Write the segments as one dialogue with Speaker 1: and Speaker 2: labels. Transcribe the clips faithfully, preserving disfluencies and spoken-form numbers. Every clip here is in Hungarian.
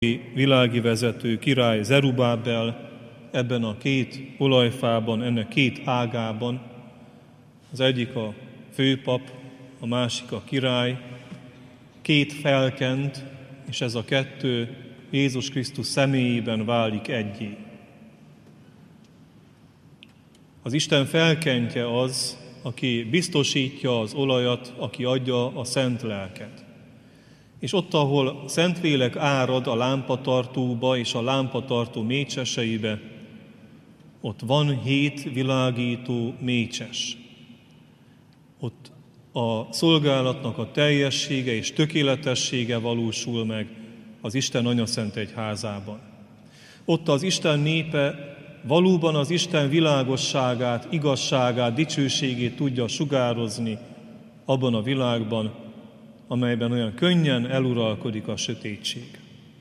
Speaker 1: világi vezető király Zerubábel ebben a két olajfában, ennek két ágában, az egyik a főpap, a másik a király, két felkent, és ez a kettő Jézus Krisztus személyében válik egyé. Az Isten felkentje az, aki biztosítja az olajat, aki adja a szent lelket. És ott, ahol Szentlélek árad a lámpatartóba és a lámpatartó mécseseibe, ott van hét világító mécses. Ott a szolgálatnak a teljessége és tökéletessége valósul meg az Isten Anyaszent Egyházában. Ott az Isten népe valóban az Isten világosságát, igazságát, dicsőségét tudja sugározni abban a világban, amelyben olyan könnyen eluralkodik a sötétség.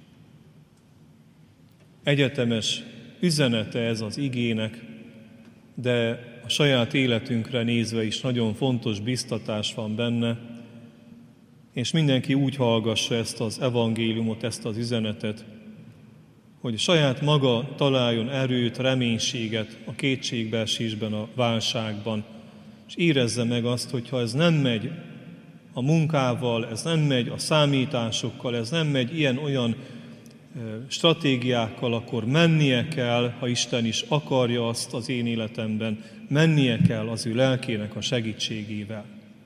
Speaker 1: Egyetemes üzenete ez az igének, de a saját életünkre nézve is nagyon fontos biztatás van benne, és mindenki úgy hallgassa ezt az evangéliumot, ezt az üzenetet, hogy saját maga találjon erőt, reménységet a kétségbeesésben, a válságban, és érezze meg azt, hogyha ez nem megy a munkával, ez nem megy a számításokkal, ez nem megy ilyen-olyan stratégiákkal, akkor mennie kell, ha Isten is akarja azt az én életemben, mennie kell az ő lelkének a segítségével.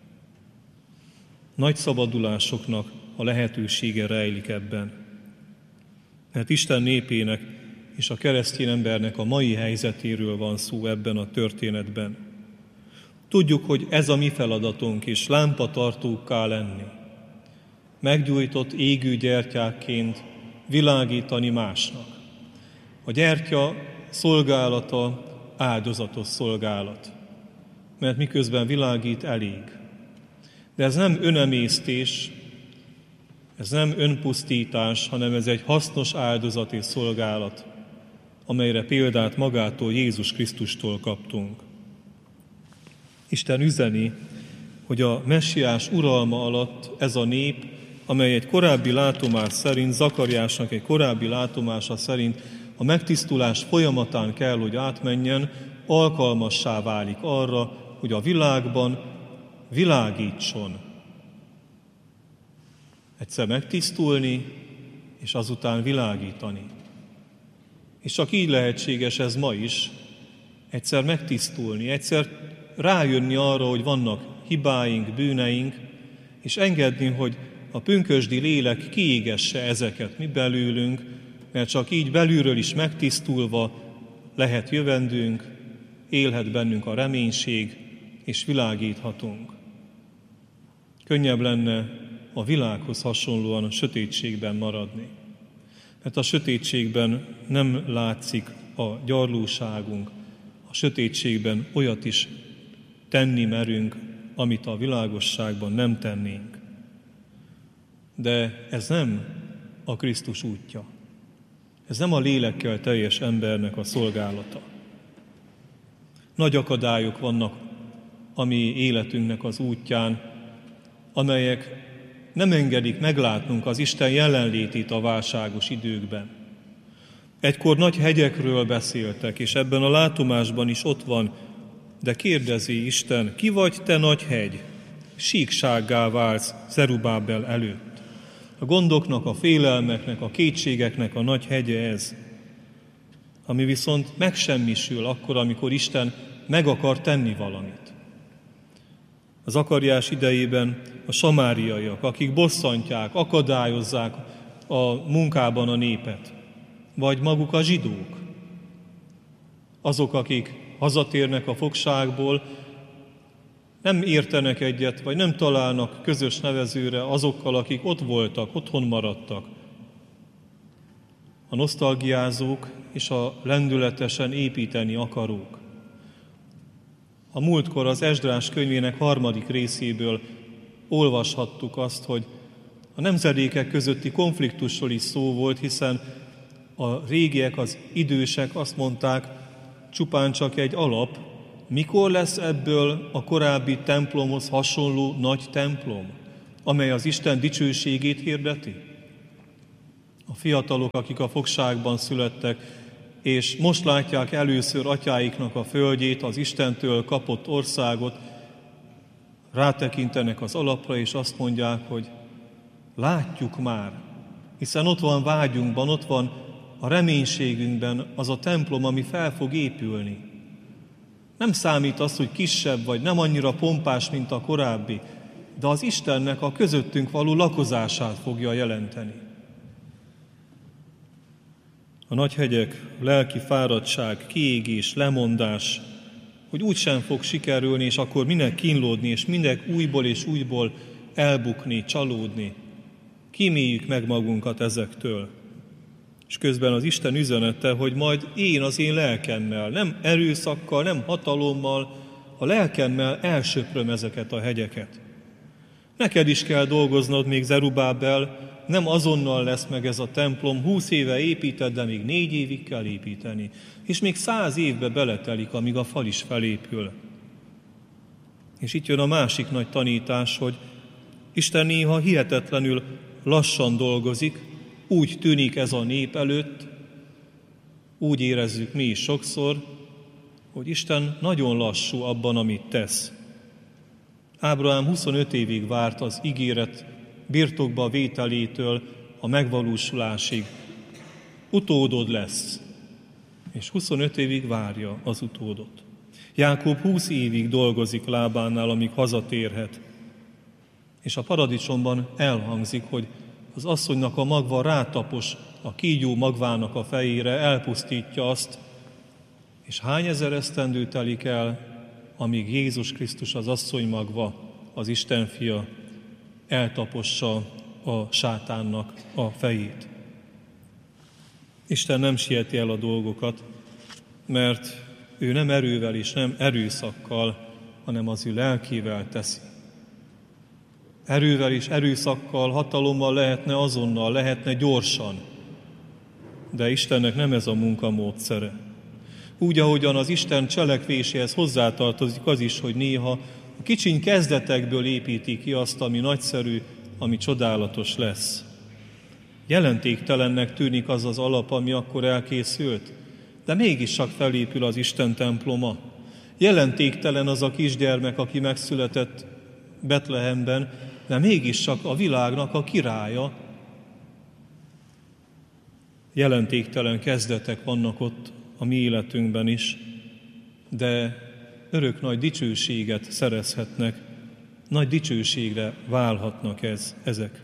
Speaker 1: Nagy szabadulásoknak a lehetősége rejlik ebben. Mert Isten népének és a keresztény embernek a mai helyzetéről van szó ebben a történetben. Tudjuk, hogy ez a mi feladatunk is, lámpatartókká lenni. Meggyújtott égő gyertyákként világítani másnak. A gyertya szolgálata áldozatos szolgálat, mert miközben világít, elég. De ez nem önemésztés, ez nem önpusztítás, hanem ez egy hasznos áldozat és szolgálat, amelyre példát magától, Jézus Krisztustól kaptunk. Isten üzeni, hogy a messiás uralma alatt ez a nép, amely egy korábbi látomás szerint, Zakariásnak egy korábbi látomása szerint a megtisztulás folyamatán kell, hogy átmenjen, alkalmassá válik arra, hogy a világban világítson. Egyszer megtisztulni, és azután világítani. És csak így lehetséges ez ma is, egyszer megtisztulni, egyszer rájönni arra, hogy vannak hibáink, bűneink, és engedni, hogy a pünkösdi lélek kiégesse ezeket mi belőlünk, mert csak így belülről is megtisztulva lehet jövendőnk, élhet bennünk a reménység, és világíthatunk. Könnyebb lenne a világhoz hasonlóan a sötétségben maradni. Mert a sötétségben nem látszik a gyarlóságunk, a sötétségben olyat is tenni merünk, amit a világosságban nem tennénk. De ez nem a Krisztus útja. Ez nem a lélekkel teljes embernek a szolgálata. Nagy akadályok vannak a mi életünknek az útján, amelyek nem engedik meglátnunk az Isten jelenlétét a válságos időkben. Egykor nagy hegyekről beszéltek, és ebben a látomásban is ott van, de kérdezi Isten, ki vagy te nagy hegy? Síksággá válsz Zerubábel előtt. A gondoknak, a félelmeknek, a kétségeknek a nagy hegye ez, ami viszont megsemmisül akkor, amikor Isten meg akar tenni valamit. Az Zakariás idejében a samáriaiak, akik bosszantják, akadályozzák a munkában a népet, vagy maguk a zsidók, azok, akik hazatérnek a fogságból, nem értenek egyet, vagy nem találnak közös nevezőre azokkal, akik ott voltak, otthon maradtak. A nosztalgiázók és a lendületesen építeni akarók. A múltkor az Esdrás könyvének harmadik részéből olvashattuk azt, hogy a nemzedékek közötti konfliktusról is szó volt, hiszen a régiek, az idősek azt mondták, csupán csak egy alap, mikor lesz ebből a korábbi templomhoz hasonló nagy templom, amely az Isten dicsőségét hirdeti? A fiatalok, akik a fogságban születtek, és most látják először atyáiknak a földjét, az Istentől kapott országot, rátekintenek az alapra, és azt mondják, hogy látjuk már, hiszen ott van vágyunkban, ott van a reménységünkben az a templom, ami fel fog épülni. Nem számít az, hogy kisebb vagy, nem annyira pompás, mint a korábbi, de az Istennek a közöttünk való lakozását fogja jelenteni. A nagy hegyek, lelki fáradtság, kiégés, lemondás, hogy úgysem fog sikerülni, és akkor minek kínlódni, és minek újból és újból elbukni, csalódni. Kíméljük meg magunkat ezektől. És közben az Isten üzenete, hogy majd én az én lelkemmel, nem erőszakkal, nem hatalommal, a lelkemmel elsöpröm ezeket a hegyeket. Neked is kell dolgoznod még, Zerubábel, nem azonnal lesz meg ez a templom, húsz éve építed, de még négy évig kell építeni. És még száz évbe beletelik, amíg a fal is felépül. És itt jön a másik nagy tanítás, hogy Isten néha hihetetlenül lassan dolgozik, úgy tűnik ez a nép előtt, úgy érezzük mi is sokszor, hogy Isten nagyon lassú abban, amit tesz. Ábrahám huszonöt évig várt az ígéret birtokba vételétől a megvalósulásig. Utódod lesz, és huszonöt évig várja az utódot. Jákob húsz évig dolgozik Lábánnál, amíg hazatérhet. És a paradicsomban elhangzik, hogy az asszonynak a magva rátapos a kígyó magvának a fejére, elpusztítja azt, és hány ezer esztendő telik el, amíg Jézus Krisztus az asszony magva, az Isten fia, eltapossa a sátánnak a fejét. Isten nem sieti el a dolgokat, mert ő nem erővel és nem erőszakkal, hanem az ő lelkével teszi. Erővel és erőszakkal, hatalommal lehetne azonnal, lehetne gyorsan, de Istennek nem ez a munkamódszere. Úgy, ahogyan az Isten cselekvéséhez hozzátartozik az is, hogy néha a kicsiny kezdetekből építi ki azt, ami nagyszerű, ami csodálatos lesz. Jelentéktelennek tűnik az az alap, ami akkor elkészült, de mégis csak felépül az Isten temploma. Jelentéktelen az a kisgyermek, aki megszületett Betlehemben, de mégis csak a világnak a királya. Jelentéktelen kezdetek vannak ott a mi életünkben is, de örök nagy dicsőséget szerezhetnek, nagy dicsőségre válhatnak ez, ezek.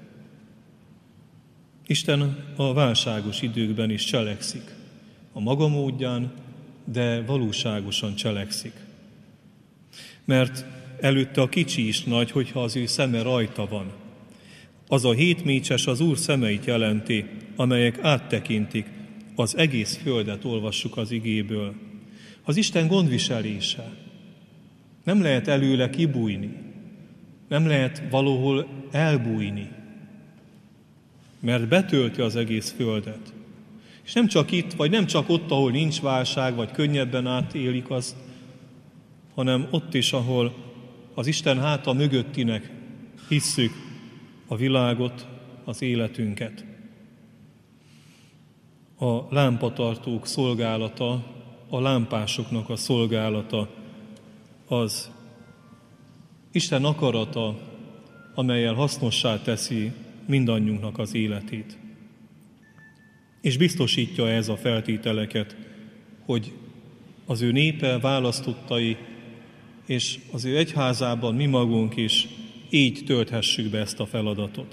Speaker 1: Isten a válságos időkben is cselekszik, a maga módján, de valóságosan cselekszik. Mert előtte a kicsi is nagy, hogyha az ő szeme rajta van. Az a hét mécses az Úr szemeit jelenti, amelyek áttekintik, az egész földet olvassuk az igéből. Az Isten gondviselése. Nem lehet előle kibújni. Nem lehet valahol elbújni. Mert betölti az egész földet. És nem csak itt, vagy nem csak ott, ahol nincs válság, vagy könnyebben átélik azt, hanem ott is, ahol az Isten háta mögöttinek hisszük a világot, az életünket. A lámpatartók szolgálata, a lámpásoknak a szolgálata az Isten akarata, amellyel hasznossá teszi mindannyiunknak az életét. És biztosítja ez a feltételeket, hogy az ő népe, választottai, és az ő egyházában mi magunk is így tölthessük be ezt a feladatot.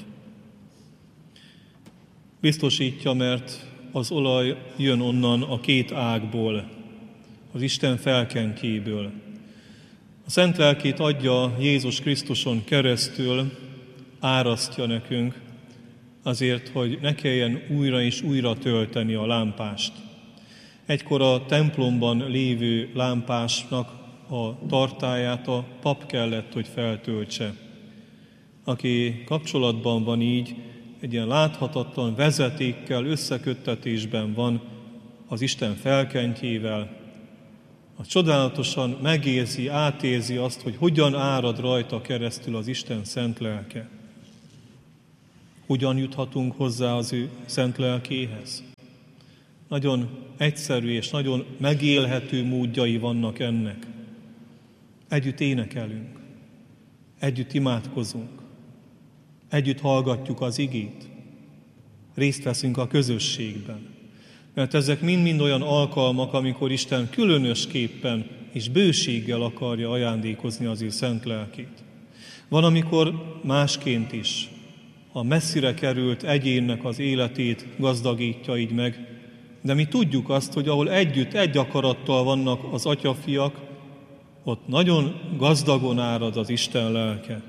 Speaker 1: Biztosítja, mert az olaj jön onnan a két ágból, az Isten felkentjéből. A Szent Lelkét adja Jézus Krisztuson keresztül, árasztja nekünk, azért, hogy ne kelljen újra és újra tölteni a lámpást. Egykor a templomban lévő lámpásnak a tartályát a pap kellett, hogy feltöltse. Aki kapcsolatban van így, egy ilyen láthatatlan vezetékkel, összeköttetésben van az Isten felkentjével, az csodálatosan megérzi, átérzi azt, hogy hogyan árad rajta keresztül az Isten szent lelke. Hogyan juthatunk hozzá az ő szent lelkéhez? Nagyon egyszerű és nagyon megélhető módjai vannak ennek. Együtt énekelünk, együtt imádkozunk, együtt hallgatjuk az igét, részt veszünk a közösségben. Mert ezek mind-mind olyan alkalmak, amikor Isten különösképpen és bőséggel akarja ajándékozni az ő szent lelkét. Van, amikor másként is a messzire került egyénnek az életét gazdagítja így meg, de mi tudjuk azt, hogy ahol együtt, egy akarattal vannak az atyafiak, ott nagyon gazdagon árad az Isten lelke.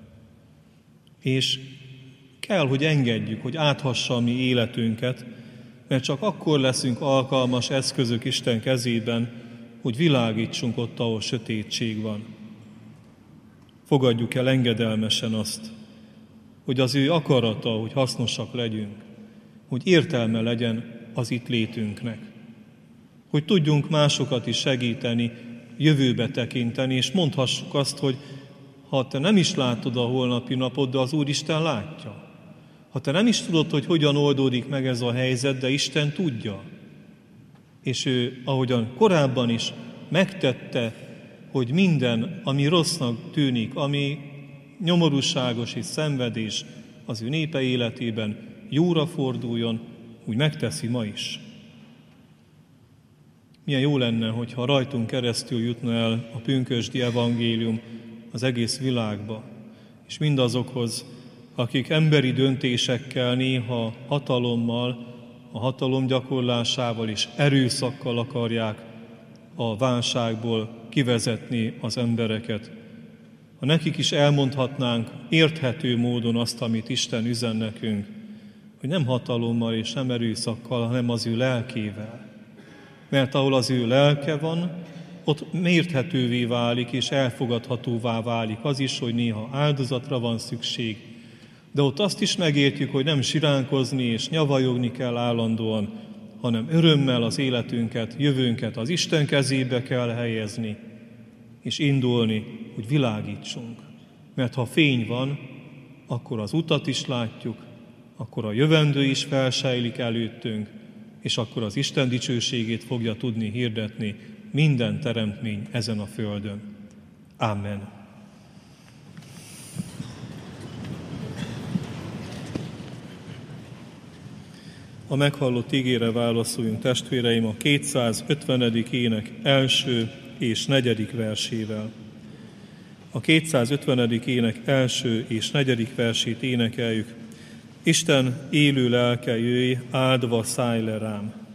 Speaker 1: És kell, hogy engedjük, hogy áthassa a mi életünket, mert csak akkor leszünk alkalmas eszközök Isten kezében, hogy világítsunk ott, ahol sötétség van. Fogadjuk el engedelmesen azt, hogy az ő akarata, hogy hasznosak legyünk, hogy értelme legyen az itt létünknek, hogy tudjunk másokat is segíteni, jövőbe tekinteni, és mondhassuk azt, hogy ha te nem is látod a holnapi napot, de az Úristen látja. Ha te nem is tudod, hogy hogyan oldódik meg ez a helyzet, de Isten tudja. És ő, ahogyan korábban is megtette, hogy minden, ami rossznak tűnik, ami nyomorúságos és szenvedés az ő népe életében jóra forduljon, úgy megteszi ma is. Milyen jó lenne, hogyha rajtunk keresztül jutna el a pünkösdi evangélium az egész világba, és mindazokhoz, akik emberi döntésekkel, néha hatalommal, a hatalom gyakorlásával és erőszakkal akarják a válságból kivezetni az embereket. Ha nekik is elmondhatnánk érthető módon azt, amit Isten üzen nekünk, hogy nem hatalommal és nem erőszakkal, hanem az ő lelkével. Mert ahol az ő lelke van, ott érthetővé válik és elfogadhatóvá válik az is, hogy néha áldozatra van szükség, de ott azt is megértjük, hogy nem siránkozni és nyavajogni kell állandóan, hanem örömmel az életünket, jövőnket az Isten kezébe kell helyezni, és indulni, hogy világítsunk. Mert ha fény van, akkor az utat is látjuk, akkor a jövendő is felsejlik előttünk, és akkor az Isten dicsőségét fogja tudni hirdetni minden teremtmény ezen a földön. Amen. A meghallott ígére válaszoljunk, testvéreim, a kétszázötvenedik ének első és negyedik versével. A kétszázötvenedik ének első és negyedik versét énekeljük. Isten élő lelke, jöjj, áldva szállj le rám.